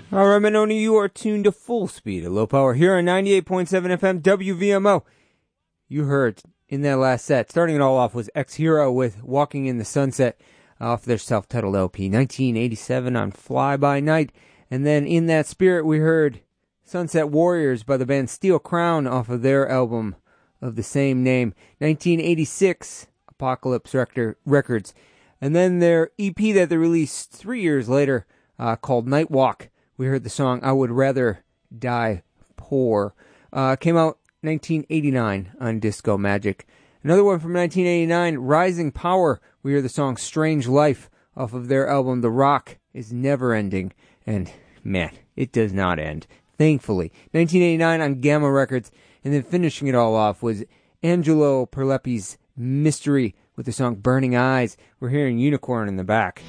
All right, Benoni, you are tuned to Full Speed at Low Power here on 98.7 FM WVMO. You heard in that last set, starting it all off, was X-Hero with Walking in the Sunset off their self-titled LP, 1987 on Fly By Night. And then in that spirit, we heard Sunset Warriors by the band Steel Crown off of their album of the same name, 1986, Apocalypse Records. And then their EP that they released 3 years later called Night Walk. We heard the song I Would Rather Die Poor. Came out 1989 on Disco Magic. Another one from 1989, Rising Power. We hear the song Strange Life off of their album The Rock Is Never Ending. And man, it does not end, thankfully. 1989 on Gamma Records. And then finishing it all off was Angelo Perlepi's Mystery with the song Burning Eyes. We're hearing Unicorn in the back.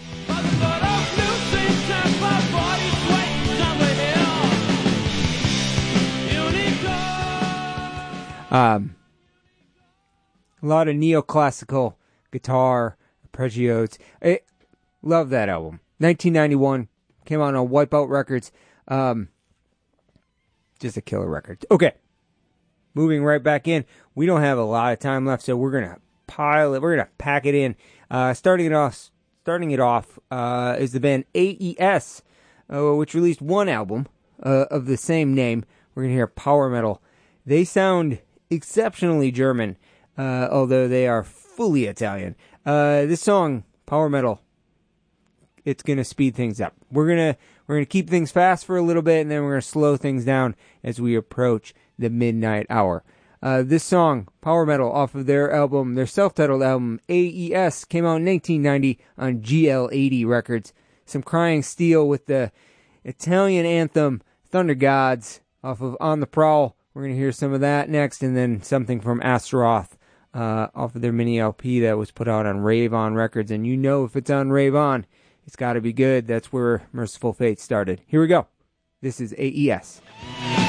A lot of neoclassical guitar, arpeggios. I love that album. 1991, came out on Wipeout Records. Just a killer record. Okay, moving right back in. We don't have a lot of time left, so we're gonna pack it in. Starting it off is the band AES, which released one album of the same name. We're gonna hear power metal. They sound exceptionally German, although they are fully Italian. This song, power metal, it's gonna speed things up. We're gonna keep things fast for a little bit, and then we're gonna slow things down as we approach the midnight hour. This song, power metal, off of their self-titled album AES, came out in 1990 on GL80 Records. Some Crying Steel with the Italian anthem Thunder Gods off of On the Prowl. We're going to hear some of that next, and then something from Astaroth off of their mini LP that was put out on Rave On Records. And you know if it's on Rave On, it's got to be good. That's where Merciful Fate started. Here we go. This is AES.